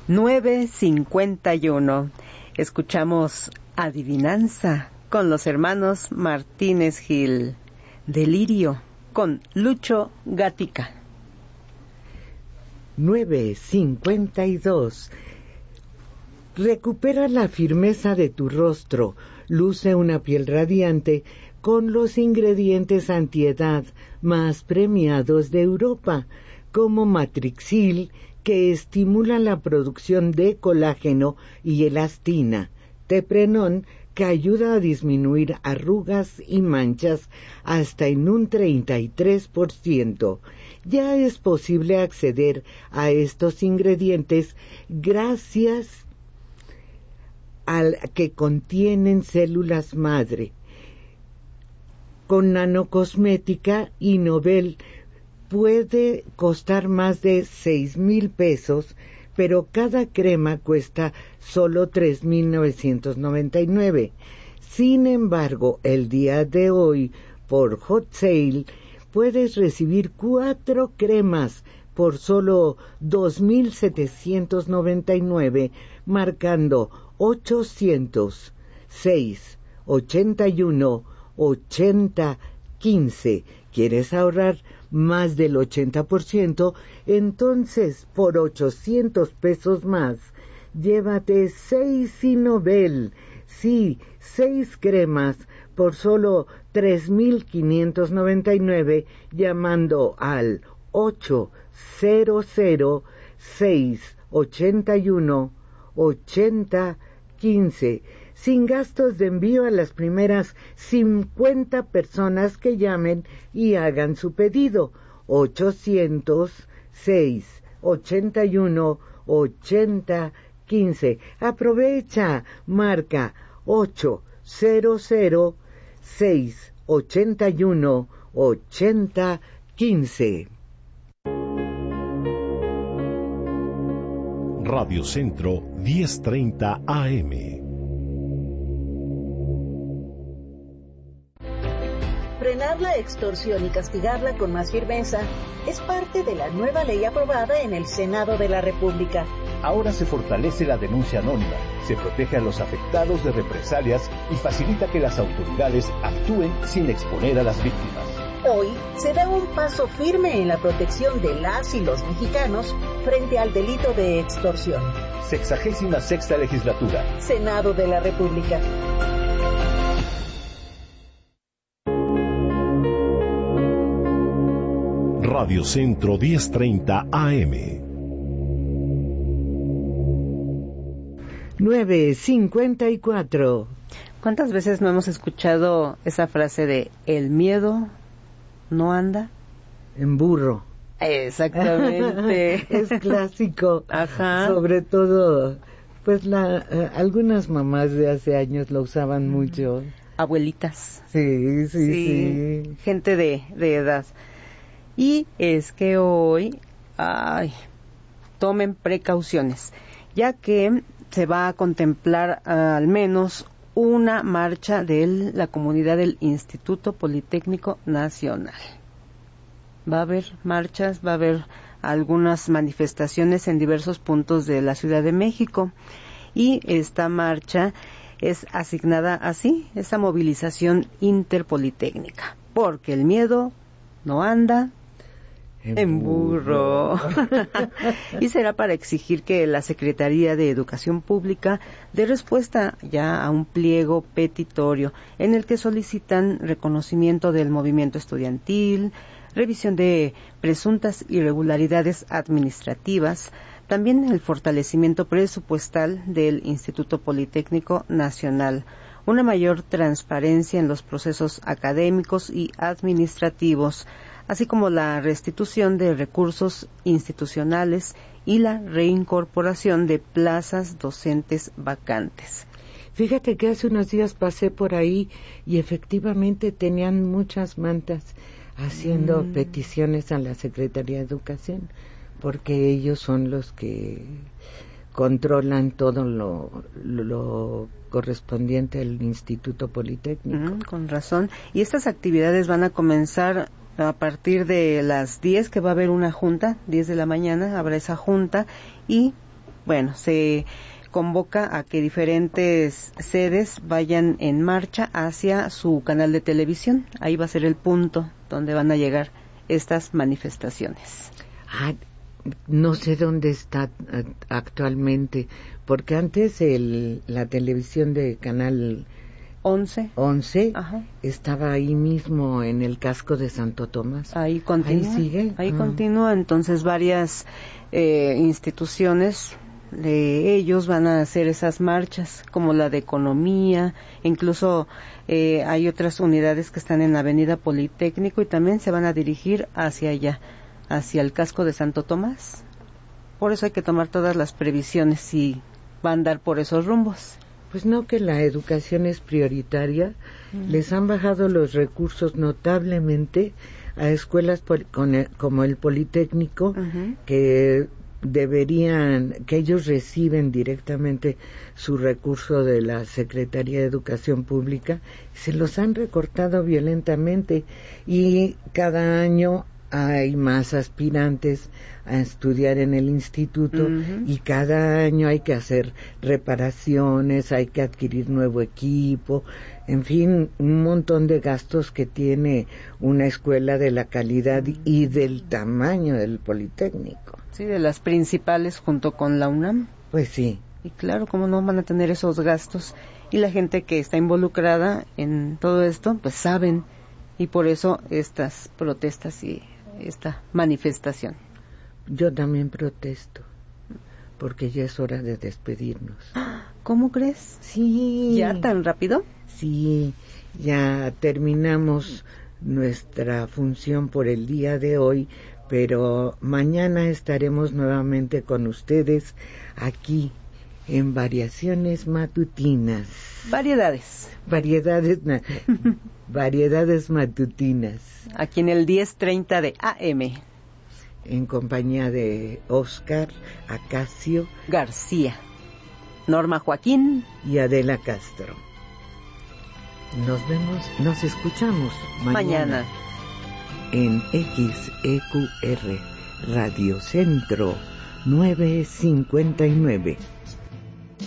9:51. Escuchamos Adivinanza con los hermanos Martínez Gil. Delirio con Lucho Gatica. 9:52. Recupera la firmeza de tu rostro, luce una piel radiante con los ingredientes antiedad más premiados de Europa, como Matrixil, que estimula la producción de colágeno, y elastina, Teprenón, que ayuda a disminuir arrugas y manchas hasta en un 33%. Ya es posible acceder a estos ingredientes gracias al que contienen células madre. Con Nanocosmética y Nobel puede costar más de 6,000 pesos, pero cada crema cuesta solo 3,999. Sin embargo, el día de hoy, por Hot Sale, puedes recibir 4 cremas por solo 2,799, marcando 800-681-8015. ¿Quieres ahorrar más del 80%? Entonces, por 800 pesos más, llévate 6 Sinobel. Sí, 6 cremas por solo 3,599, llamando al 800-681-8015, sin gastos de envío a las primeras 50 personas que llamen y hagan su pedido. 800-681-8015. Aprovecha, marca 800-681-8015. Radio Centro 10:30 AM. Frenar la extorsión y castigarla con más firmeza es parte de la nueva ley aprobada en el Senado de la República. Ahora se fortalece la denuncia anónima, se protege a los afectados de represalias y facilita que las autoridades actúen sin exponer a las víctimas. Hoy se da un paso firme en la protección de las y los mexicanos frente al delito de extorsión. 66ª Legislatura. Senado de la República. Radio Centro 10:30 AM. 9:54. ¿Cuántas veces no hemos escuchado esa frase de el miedo no anda en burro? Exactamente. Es clásico. Ajá. Sobre todo, pues algunas mamás de hace años lo usaban mucho. Abuelitas. Sí. Gente de edad. Y es que hoy, tomen precauciones, ya que se va a contemplar al menos una marcha de la comunidad del Instituto Politécnico Nacional. Va a haber marchas, va a haber algunas manifestaciones en diversos puntos de la Ciudad de México, y esta marcha es asignada así, esa movilización interpolitécnica, porque el miedo no anda en burro. Y será para exigir que la Secretaría de Educación Pública dé respuesta ya a un pliego petitorio en el que solicitan reconocimiento del movimiento estudiantil, revisión de presuntas irregularidades administrativas, también el fortalecimiento presupuestal del Instituto Politécnico Nacional, una mayor transparencia en los procesos académicos y administrativos, así como la restitución de recursos institucionales y la reincorporación de plazas docentes vacantes. Fíjate que hace unos días pasé por ahí y efectivamente tenían muchas mantas haciendo peticiones a la Secretaría de Educación, porque ellos son los que controlan todo lo correspondiente al Instituto Politécnico. Con razón. Y estas actividades van a comenzar a partir de las 10, que va a haber una junta, 10 de la mañana habrá esa junta, y bueno, se convoca a que diferentes sedes vayan en marcha hacia su canal de televisión. Ahí va a ser el punto donde van a llegar estas manifestaciones. No sé dónde está actualmente, porque antes la televisión de Canal 11 estaba ahí mismo en el casco de Santo Tomás. Ahí continúa. Ahí sigue. Ahí continúa. Entonces varias instituciones de ellos van a hacer esas marchas, como la de Economía, incluso hay otras unidades que están en la Avenida Politécnico y también se van a dirigir hacia allá, hacia el casco de Santo Tomás. Por eso hay que tomar todas las previsiones si va a andar por esos rumbos. Pues no, que la educación es prioritaria. Les han bajado los recursos notablemente a escuelas como el Politécnico, que ellos reciben directamente su recurso de la Secretaría de Educación Pública, se los han recortado violentamente y cada año hay más aspirantes a estudiar en el instituto y cada año hay que hacer reparaciones, hay que adquirir nuevo equipo, en fin, un montón de gastos que tiene una escuela de la calidad y del tamaño del Politécnico. Sí, de las principales junto con la UNAM. Pues sí. Y claro, cómo no van a tener esos gastos. Y la gente que está involucrada en todo esto, pues saben, y por eso estas protestas y esta manifestación. Yo también protesto, porque ya es hora de despedirnos. ¿Cómo crees? Sí. ¿Ya tan rápido? Sí, ya terminamos nuestra función por el día de hoy, pero mañana estaremos nuevamente con ustedes aquí en Variaciones Matutinas. Variedades matutinas. Aquí en el 10:30 de AM. En compañía de Oscar Acacio García, Norma Joaquín y Adela Castro. Nos escuchamos mañana en XEQR Radio Centro 959.